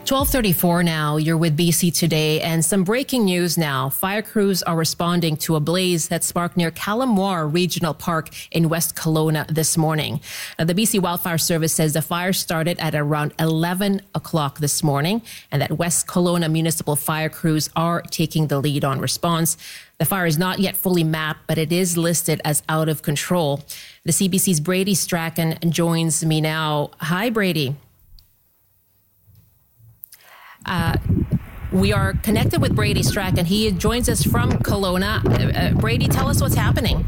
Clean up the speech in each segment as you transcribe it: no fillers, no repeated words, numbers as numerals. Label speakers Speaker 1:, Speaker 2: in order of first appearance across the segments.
Speaker 1: 12:34 now. You're with BC Today, and some breaking news now. Fire crews are responding to a blaze that sparked near Calamoir Regional Park in West Kelowna this morning. Now, the BC Wildfire Service says the fire started at around 11 o'clock this morning, and that West Kelowna municipal fire crews are taking the lead on response. The fire is not yet fully mapped, but it is listed as out of control. The CBC's Brady Strachan joins me now. Hi, Brady. We are connected with Brady Strachan. He joins us from Kelowna. Brady, tell us what's happening.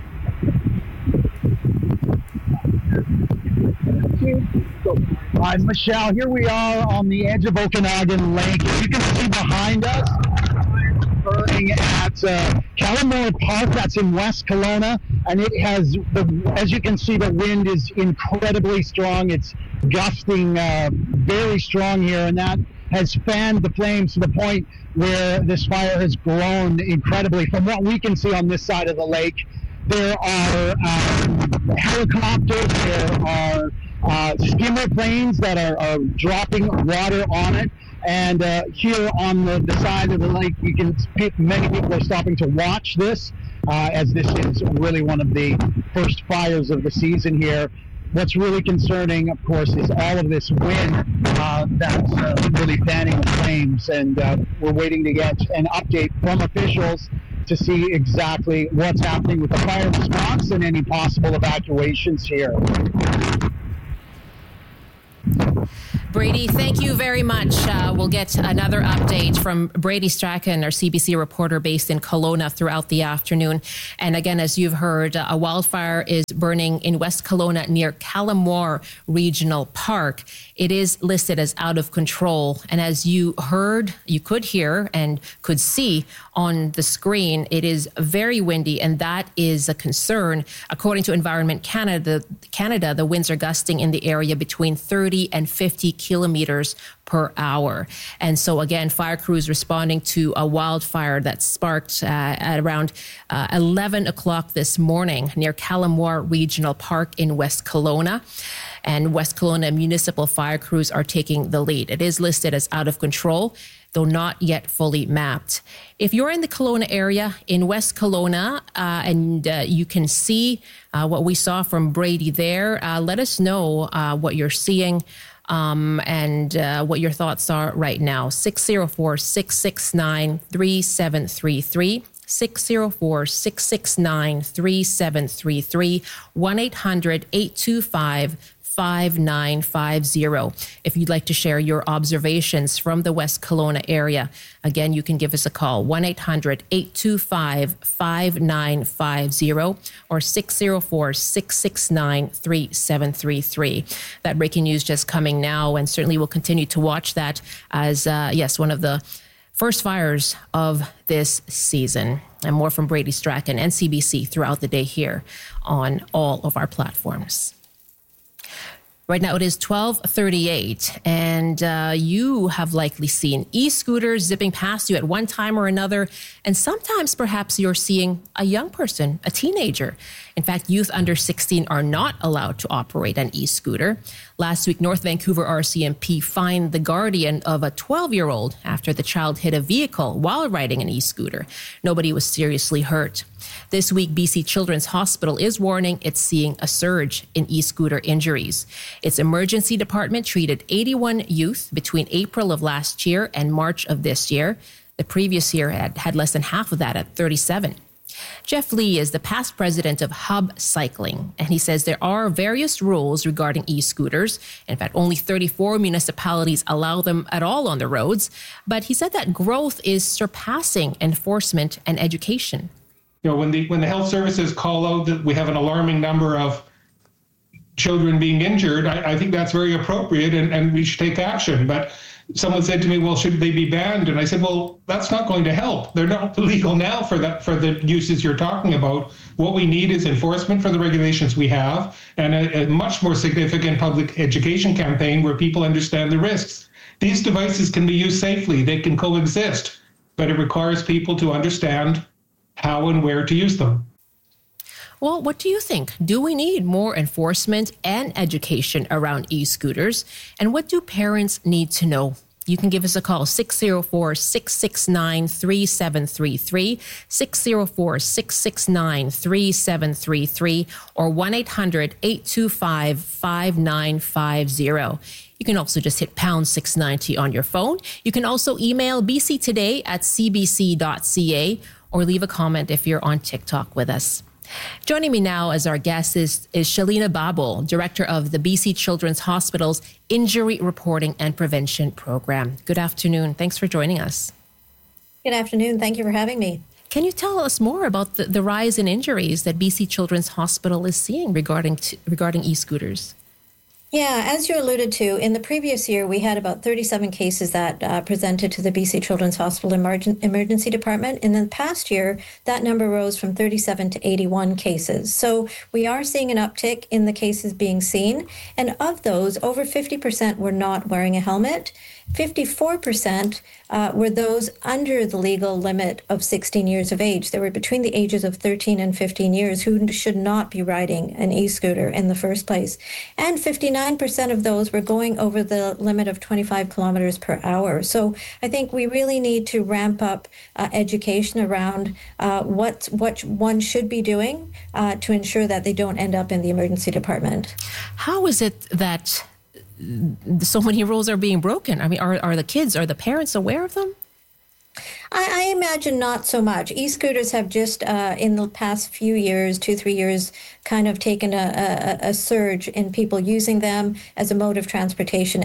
Speaker 2: Hi, Michelle. Here we are on the edge of Okanagan Lake. You can see behind us, burning at Calamoir Park. That's in West Kelowna, and it has, as you can see, the wind is incredibly strong. It's gusting very strong here, and that has fanned the flames to the point where this fire has grown incredibly. From what we can see on this side of the lake, there are helicopters, there are skimmer planes that are dropping water on it. And here on the side of the lake, many people are stopping to watch this, as this is really one of the first fires of the season here. What's really concerning, of course, is all of this wind that's really fanning the flames, and we're waiting to get an update from officials to see exactly what's happening with the fire response and any possible evacuations here.
Speaker 1: Brady, thank you very much. We'll get another update from Brady Strachan, our CBC reporter based in Kelowna, throughout the afternoon. And again, as you've heard, a wildfire is burning in West Kelowna near Calamoir Regional Park. It is listed as out of control. And as you heard, you could hear and could see on the screen, it is very windy, and that is a concern. According to Environment Canada, the winds are gusting in the area between 30 and 50 kilometers per hour. And so again, fire crews responding to a wildfire that sparked at around 11 o'clock this morning near Calamoir Regional Park in West Kelowna. And West Kelowna municipal fire crews are taking the lead. It is listed as out of control, though not yet fully mapped. If you're in the Kelowna area, in West Kelowna, and you can see what we saw from Brady there, let us know what you're seeing and what your thoughts are right now. 604-669-3733. 604-669-3733. 1-800-825-5950. If you'd like to share your observations from the West Kelowna area, again, you can give us a call, 1-800-825-5950 or 604-669-3733. That breaking news just coming now, and certainly we'll continue to watch that as, one of the first fires of this season. And more from Brady Strachan and CBC throughout the day here on all of our platforms. Right now it is 12:38, and you have likely seen e-scooters zipping past you at one time or another, and sometimes perhaps you're seeing a young person, a teenager. In fact, youth under 16 are not allowed to operate an e-scooter. Last week, North Vancouver RCMP fined the guardian of a 12-year-old after the child hit a vehicle while riding an e-scooter. Nobody was seriously hurt. This week, BC Children's Hospital is warning it's seeing a surge in e-scooter injuries. Its emergency department treated 81 youth between April of last year and March of this year. The previous year had less than half of that at 37. Jeff Lee is the past president of Hub Cycling, and he says there are various rules regarding e-scooters. In fact, only 34 municipalities allow them at all on the roads. But he said that growth is surpassing enforcement and education.
Speaker 3: You know, when the health services call out that we have an alarming number of children being injured, I think that's very appropriate, and we should take action. But someone said to me, well, should they be banned? And I said, well, that's not going to help. They're not illegal now for the uses you're talking about. What we need is enforcement for the regulations we have, and a much more significant public education campaign where people understand the risks. These devices can be used safely. They can coexist, but it requires people to understand how and where to use them.
Speaker 1: Well, what do you think? Do we need more enforcement and education around e-scooters? And what do parents need to know? you can give us a call, 604-669-3733, 604-669-3733, or 1-800-825-5950. You can also just hit pound 690 on your phone. You can also email bctoday@cbc.ca or leave a comment if you're on TikTok with us. Joining me now as our guest is Shalina Babul, Director of the BC Children's Hospital's Injury Reporting and Prevention Program. Good afternoon. Thanks for joining us.
Speaker 4: Good afternoon. Thank you for having me.
Speaker 1: Can you tell us more about the rise in injuries that BC Children's Hospital is seeing regarding e-scooters?
Speaker 4: Yeah, as you alluded to, in the previous year, we had about 37 cases that presented to the BC Children's Hospital Emergency Department. In the past year, that number rose from 37 to 81 cases. So we are seeing an uptick in the cases being seen. And of those, over 50% were not wearing a helmet. 54% were those under the legal limit of 16 years of age. They were between the ages of 13 and 15 years who should not be riding an e-scooter in the first place. And 59% of those were going over the limit of 25 kilometers per hour. So I think we really need to ramp up education around what one should be doing to ensure that they don't end up in the emergency department.
Speaker 1: How is it that so many rules are being broken? I mean, are the kids, are the parents aware of them?
Speaker 4: I imagine not so much. E-scooters have just, in the past few years, 2-3 years, kind of taken a surge in people using them as a mode of transportation.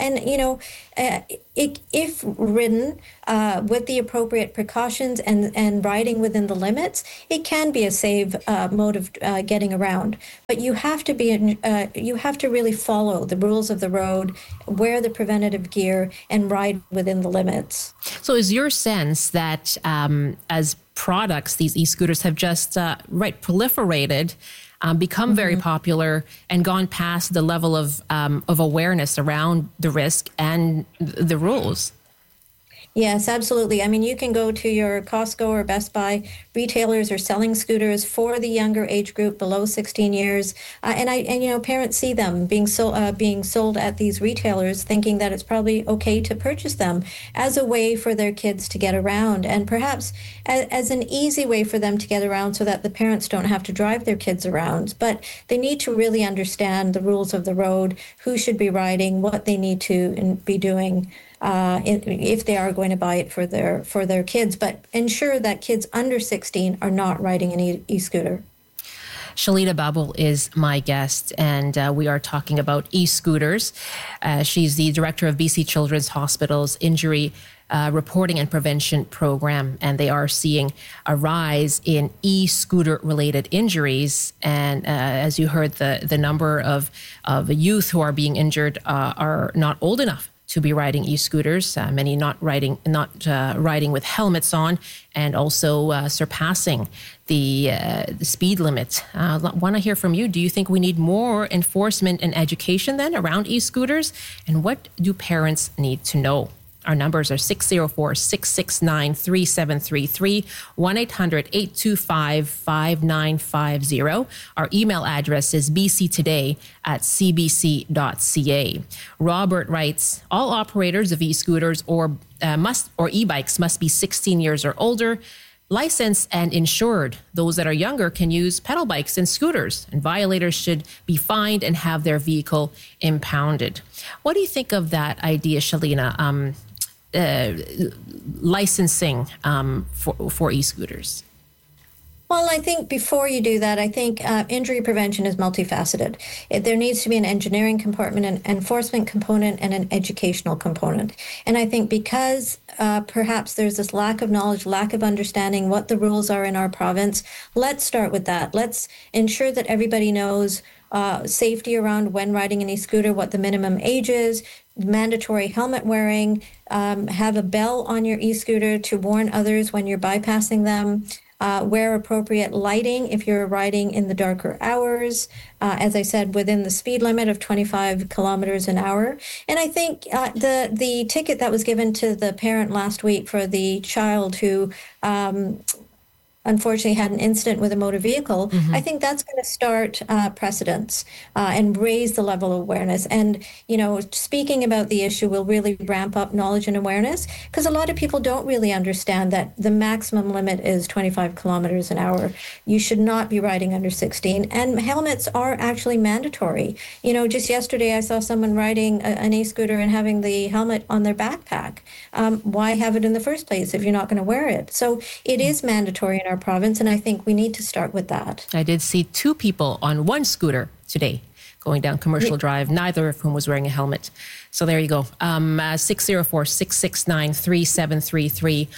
Speaker 4: If ridden with the appropriate precautions and riding within the limits, it can be a safe mode of getting around. But you have to really follow the rules of the road, wear the preventative gear, and ride within the limits.
Speaker 1: So is your sense that as products, these e-scooters have just proliferated, become very popular, and gone past the level of awareness around the risk and the rules?
Speaker 4: Yes, absolutely. I mean, you can go to your Costco or Best Buy. Retailers are selling scooters for the younger age group below 16 years. And parents see them being sold at these retailers, thinking that it's probably okay to purchase them as a way for their kids to get around, and perhaps as an easy way for them to get around so that the parents don't have to drive their kids around. But they need to really understand the rules of the road, who should be riding, what they need to be doing if they are going to buy it for their kids, but ensure that kids under 16 are not riding an e-scooter.
Speaker 1: Shalina Babul is my guest, and we are talking about e-scooters. She's the director of BC Children's Hospital's Injury Reporting and Prevention Program, and they are seeing a rise in e-scooter related injuries. And as you heard, the number of youth who are being injured are not old enough to be riding e-scooters, many not riding with helmets on, and also surpassing the speed limit. Want to hear from you. Do you think we need more enforcement and education then around e-scooters? And what do parents need to know? Our numbers are 604-669-3733, 1-800-825-5950. Our email address is bctoday@cbc.ca. Robert writes, all operators of e-scooters or e-bikes must be 16 years or older, licensed and insured. Those that are younger can use pedal bikes and scooters, and violators should be fined and have their vehicle impounded. What do you think of that idea, Shalina? Licensing for e-scooters?
Speaker 4: Well, I think before you do that, I think injury prevention is multifaceted. There needs to be an engineering component, an enforcement component, and an educational component. And I think because perhaps there's this lack of knowledge, lack of understanding what the rules are in our province, let's start with that. Let's ensure that everybody knows safety around when riding an e-scooter, what the minimum age is, mandatory helmet wearing, have a bell on your e-scooter to warn others when you're bypassing them, wear appropriate lighting if you're riding in the darker hours, as I said, within the speed limit of 25 kilometers an hour. And I think the ticket that was given to the parent last week for the child who unfortunately had an incident with a motor vehicle, I think that's going to start precedents and raise the level of awareness. And, speaking about the issue will really ramp up knowledge and awareness, because a lot of people don't really understand that the maximum limit is 25 kilometers an hour. You should not be riding under 16. And helmets are actually mandatory. Just yesterday I saw someone riding an e-scooter and having the helmet on their backpack. Why have it in the first place if you're not going to wear it? So it is mandatory in our province, and I think we need to start with that.
Speaker 1: I did see 2 people on one scooter today going down Commercial Drive, neither of whom was wearing a helmet. So there you go. 604-669-3733,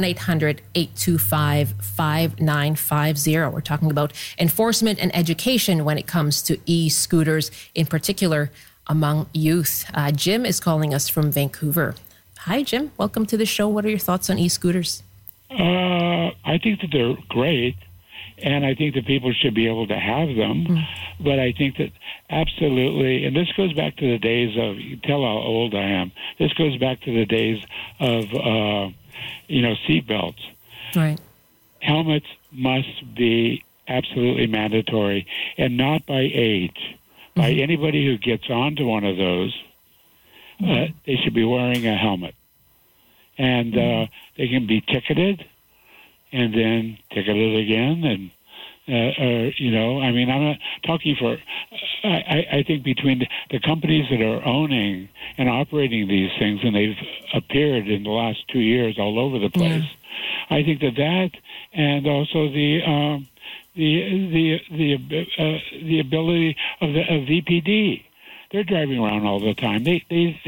Speaker 1: 1-800-825-5950. We're talking about enforcement and education when it comes to e-scooters, in particular among youth. Jim is calling us from Vancouver. Hi, Jim. Welcome to the show. What are your thoughts on e-scooters?
Speaker 5: I think that they're great, and I think that people should be able to have them. But I think that absolutely, and this goes back to the days of, you can tell how old I am, this goes back to the days of, seat belts.
Speaker 1: Right.
Speaker 5: Helmets must be absolutely mandatory, and not by age. By anybody who gets onto one of those, they should be wearing a helmet. And they can be ticketed and then ticketed again. And, I'm not talking for, I think between the companies that are owning and operating these things, and they've appeared in the last 2 years all over the place, I think that and also the ability of the VPD. They're driving around all the time. I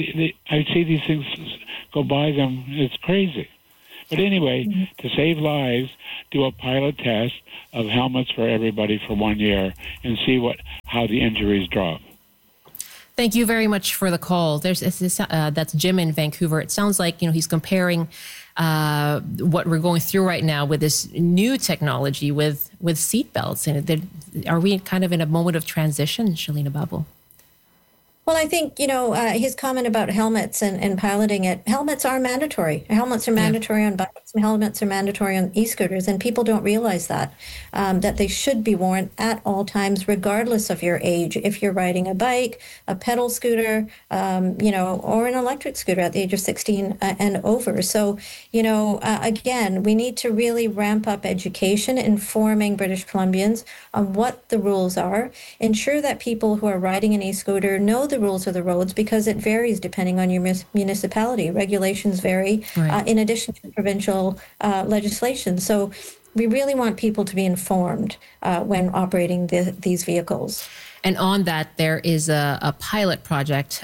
Speaker 5: see these things go by them. It's crazy. But anyway, to save lives, do a pilot test of helmets for everybody for 1 year and see how the injuries drop.
Speaker 1: Thank you very much for the call. That's Jim in Vancouver. It sounds like he's comparing what we're going through right now with this new technology with seatbelts. And are we kind of in a moment of transition, Shalina Babu?
Speaker 4: Well, I think, his comment about helmets and piloting it, helmets are mandatory. Helmets are mandatory on bikes, and helmets are mandatory on e-scooters, and people don't realize that they should be worn at all times, regardless of your age. If you're riding a bike, a pedal scooter, or an electric scooter at the age of 16 and over. So, again, we need to really ramp up education, informing British Columbians on what the rules are, ensure that people who are riding an e-scooter know the rules of the roads, because it varies depending on your municipality. Regulations vary, in addition to provincial legislation. So we really want people to be informed when operating these vehicles.
Speaker 1: And on that, there is a pilot project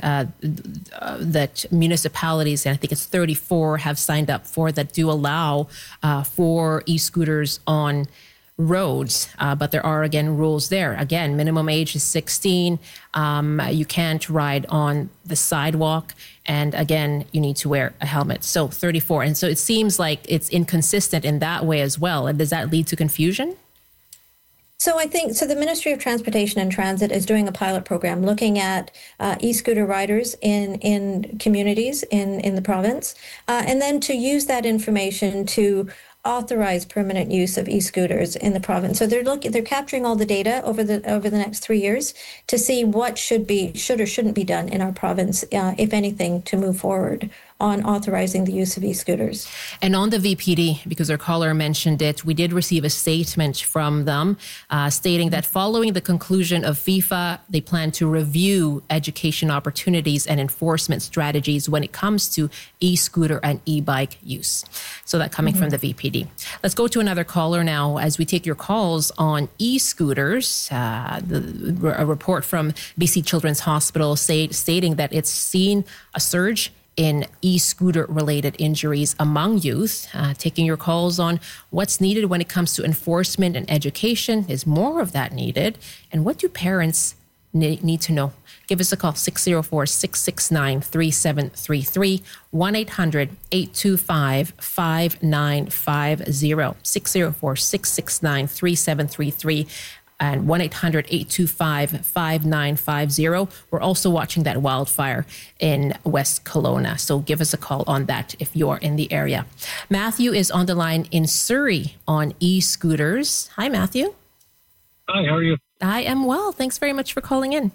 Speaker 1: that municipalities, and I think it's 34, have signed up for, that do allow for e-scooters on roads, but there are, again, rules there. Again, minimum age is 16. You can't ride on the sidewalk. And again, you need to wear a helmet. So 34. And so it seems like it's inconsistent in that way as well. And does that lead to confusion?
Speaker 4: So I think, the Ministry of Transportation and Transit is doing a pilot program looking at e-scooter riders in communities in the province, and then to use that information to authorize permanent use of e-scooters in the province. So they're capturing all the data over the next 3 years to see what should or shouldn't be done in our province, if anything, to move forward on authorizing the use of e-scooters.
Speaker 1: And on the VPD, because our caller mentioned it, we did receive a statement from them stating that following the conclusion of FIFA, they plan to review education opportunities and enforcement strategies when it comes to e-scooter and e-bike use. So that coming from the VPD. Let's go to another caller now as we take your calls on e-scooters. A report from BC Children's Hospital stating that it's seen a surge in e-scooter related injuries among youth. Taking your calls on what's needed when it comes to enforcement and education. Is more of that needed? And what do parents need to know? Give us a call, 604-669-3733, 1-800-825-5950, 604-669-3733. and 1-800-825-5950. We're also watching that wildfire in West Kelowna. So give us a call on that if you're in the area. Matthew is on the line in Surrey on e-scooters. Hi, Matthew.
Speaker 6: Hi, how are you?
Speaker 1: I am well. Thanks very much for calling in.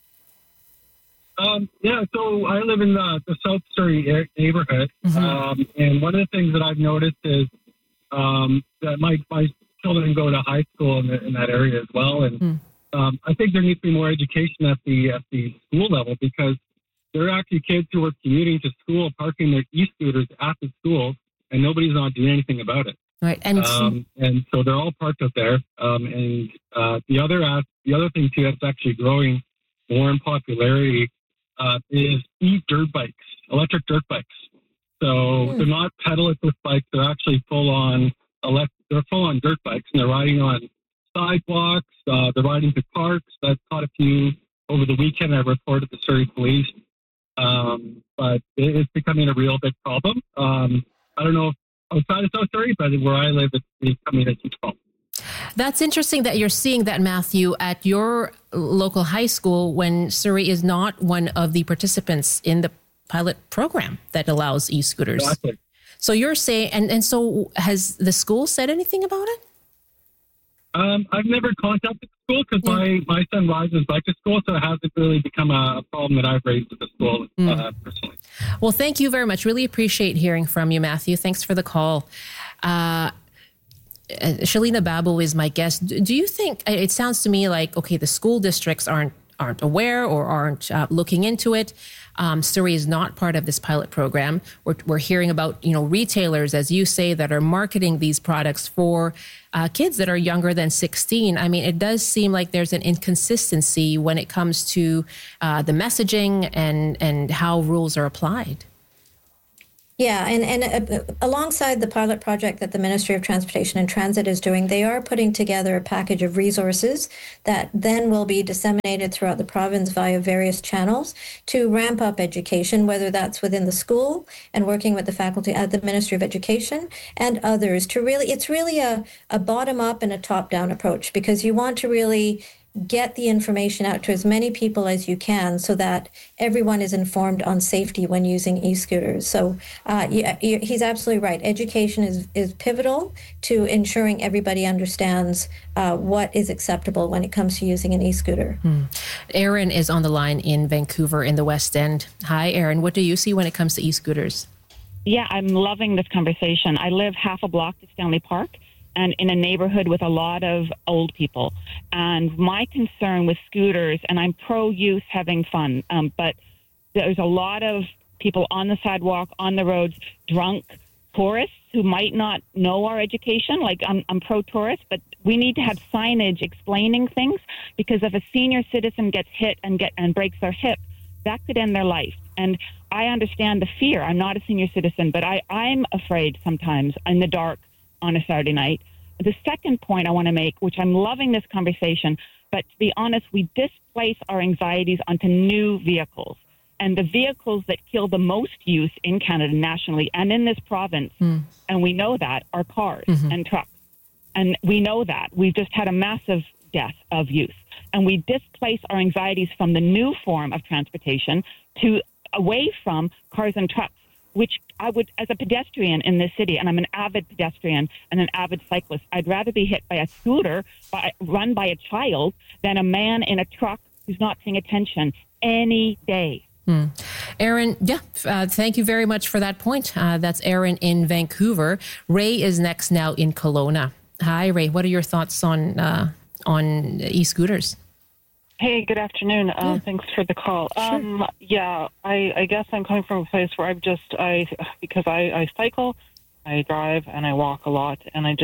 Speaker 6: So I live in the South Surrey neighborhood. And one of the things that I've noticed is that my children go to high school in that area as well. And I think there needs to be more education at the school level, because there are actually kids who are commuting to school, parking their e-scooters at the school, and nobody's not doing anything about it.
Speaker 1: Right.
Speaker 6: And so they're all parked up there. The other thing too that's actually growing more in popularity is e-dirt bikes, electric dirt bikes. So they're not pedal-assist bikes; they're actually full-on dirt bikes, and they're riding on sidewalks. They're riding to parks. I've caught a few over the weekend. I reported to Surrey Police, but it's becoming a real big problem. I don't know if outside of South Surrey, but where I live, it's becoming a huge problem.
Speaker 1: That's interesting that you're seeing that, Matthew, at your local high school when Surrey is not one of the participants in the pilot program that allows e-scooters.
Speaker 6: Exactly.
Speaker 1: So you're saying, and so has the school said anything about it?
Speaker 6: I've never contacted the school because my son rides his bike to school, so it hasn't really become a problem that I've raised with the school personally.
Speaker 1: Well, thank you very much. Really appreciate hearing from you, Matthew. Thanks for the call. Shalina Babu is my guest. Do you think, it sounds to me like, okay, the school districts aren't aware or aren't looking into it. Surrey is not part of this pilot program. We're hearing about, retailers, as you say, that are marketing these products for kids that are younger than 16. I mean, it does seem like there's an inconsistency when it comes to the messaging and how rules are applied.
Speaker 4: Yeah, and alongside the pilot project that the Ministry of Transportation and Transit is doing, they are putting together a package of resources that then will be disseminated throughout the province via various channels to ramp up education, whether that's within the school and working with the faculty at the Ministry of Education and others to it's really a bottom-up and a top-down approach, because you want to really get the information out to as many people as you can so that everyone is informed on safety when using e-scooters. So he's absolutely right. Education is pivotal to ensuring everybody understands what is acceptable when it comes to using an e-scooter.
Speaker 1: Erin is on the line in Vancouver in the West End. Hi, Erin. What do you see when it comes to e-scooters?
Speaker 7: Yeah, I'm loving this conversation. I live half a block to Stanley Park, and in a neighborhood with a lot of old people. And my concern with scooters, and I'm pro-youth having fun, but there's a lot of people on the sidewalk, on the roads, drunk tourists who might not know our education. Like, I'm pro-tourist, but we need to have signage explaining things, because if a senior citizen gets hit and breaks their hip, that could end their life. And I understand the fear. I'm not a senior citizen, but I'm afraid sometimes in the dark on a Saturday night. The second point I want to make, which I'm loving this conversation, but to be honest, we displace our anxieties onto new vehicles. And the vehicles that kill the most youth in Canada nationally and in this province, and we know that, are cars and trucks. And we know that. We've just had a massive death of youth. And we displace our anxieties from the new form of transportation to away from cars and trucks, which I would, as a pedestrian in this city, and I'm an avid pedestrian and an avid cyclist, I'd rather be hit by a scooter run by a child than a man in a truck who's not paying attention any day.
Speaker 1: Erin, thank you very much for that point. That's Erin in Vancouver. Ray is next now in Kelowna. Hi, Ray. What are your thoughts on e-scooters?
Speaker 8: Hey, good afternoon. Thanks for the call.
Speaker 1: Sure.
Speaker 8: I guess I'm coming from a place where because I cycle, I drive, and I walk a lot, and I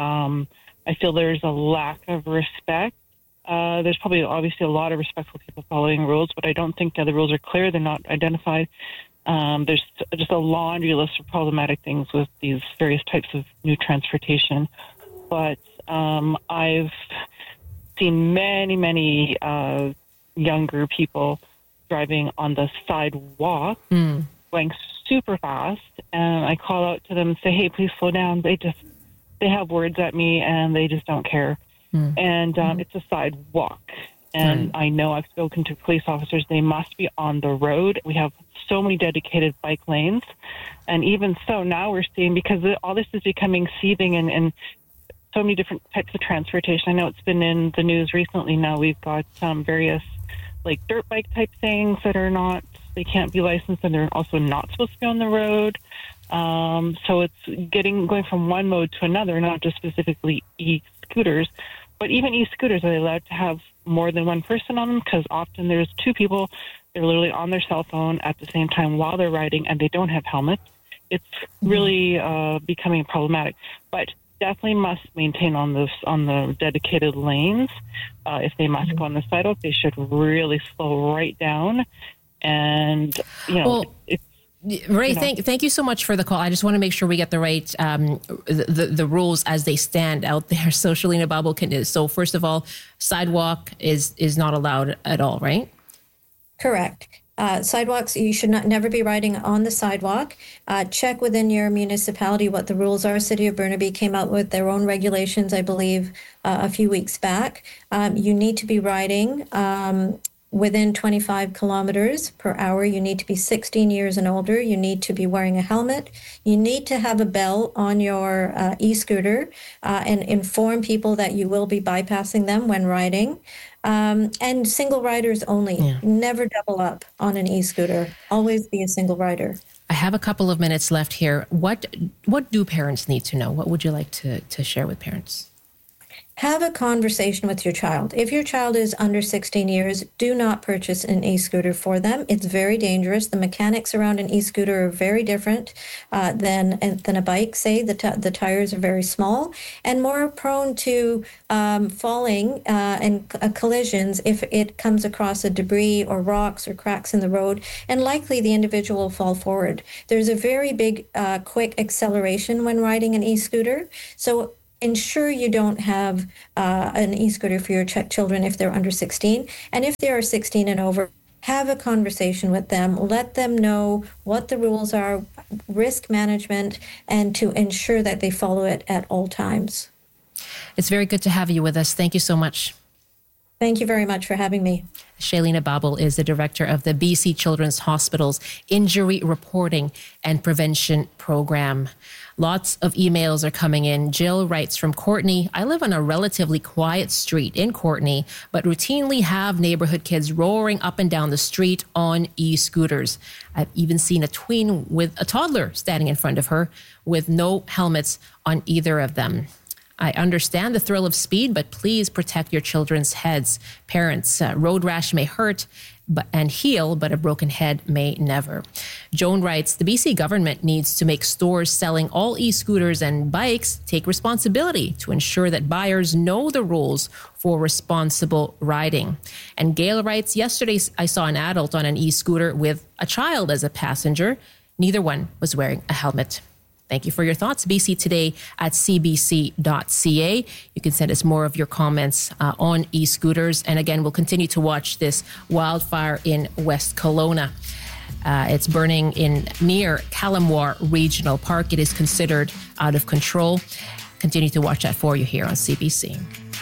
Speaker 8: feel there's a lack of respect. There's probably obviously a lot of respectful people following rules, but I don't think the rules are clear. They're not identified. There's just a laundry list of problematic things with these various types of new transportation. But I've seen many younger people driving on the sidewalk, going super fast, and I call out to them and say, "Hey, please slow down." They have words at me, and they just don't care. and it's a sidewalk. And I know I've spoken to police officers, they must be on the road. We have so many dedicated bike lanes. And even so, now we're seeing, because all this is becoming seething and so many different types of transportation. I know it's been in the news recently. Now we've got various like dirt bike type things that are they can't be licensed, and they're also not supposed to be on the road. So it's going from one mode to another, not just specifically e-scooters, but even e-scooters. Are they allowed to have more than one person on them? Because often there's two people, they're literally on their cell phone at the same time while they're riding, and they don't have helmets. It's really becoming problematic. But definitely must maintain on the dedicated lanes. If they must go on the sidewalk, they should really slow right down. And
Speaker 1: Ray, thank you so much for the call. I just want to make sure we get the right the rules as they stand out there. So Shalina Babel, so first of all, sidewalk is not allowed at all, right?
Speaker 4: Correct. Sidewalks, you should never be riding on the sidewalk. Check within your municipality what the rules are. City of Burnaby came out with their own regulations, I believe, a few weeks back. You need to be riding within 25 kilometers per hour. You need to be 16 years and older. You need to be wearing a helmet. You need to have a bell on your e-scooter and inform people that you will be bypassing them when riding. And single riders only. Yeah. Never double up on an e-scooter. Always be a single rider.
Speaker 1: I have a couple of minutes left here. What do parents need to know? What would you like to share with parents?
Speaker 4: Have a conversation with your child. If your child is under 16 years, do not purchase an e-scooter for them. It's very dangerous. The mechanics around an e-scooter are very different than a bike. Say the tires are very small and more prone to falling and collisions if it comes across a debris or rocks or cracks in the road, and likely the individual will fall forward. There's a very big, quick acceleration when riding an e-scooter. So ensure you don't have an e-scooter for your children if they're under 16. And if they are 16 and over, have a conversation with them. Let them know what the rules are, risk management, and to ensure that they follow it at all times.
Speaker 1: It's very good to have you with us. Thank you so much.
Speaker 4: Thank you very much for having me.
Speaker 1: Shalina Babel is the director of the BC Children's Hospital's Injury Reporting and Prevention Program. Lots of emails are coming in. Jill writes from Courtenay, I live on a relatively quiet street in Courtenay, but routinely have neighborhood kids roaring up and down the street on e-scooters. I've even seen a tween with a toddler standing in front of her with no helmets on either of them. I understand the thrill of speed, but please protect your children's heads. Parents, road rash may hurt and heal, but a broken head may never. Joan writes, the BC government needs to make stores selling all e-scooters and bikes take responsibility to ensure that buyers know the rules for responsible riding. And Gail writes, yesterday I saw an adult on an e-scooter with a child as a passenger. Neither one was wearing a helmet. Thank you for your thoughts. BC Today at cbc.ca. You can send us more of your comments on e-scooters. And again, we'll continue to watch this wildfire in West Kelowna. It's burning near Calamar Regional Park. It is considered out of control. Continue to watch that for you here on CBC.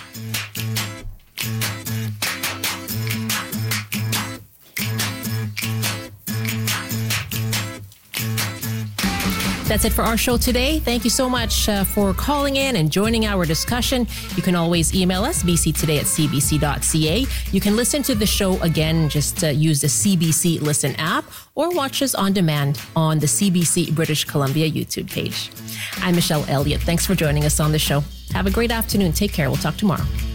Speaker 1: That's it for our show today. Thank you so much for calling in and joining our discussion. You can always email us, bctoday@cbc.ca. You can listen to the show again. Just use the CBC Listen app or watch us on demand on the CBC British Columbia YouTube page. I'm Michelle Elliott. Thanks for joining us on the show. Have a great afternoon. Take care. We'll talk tomorrow.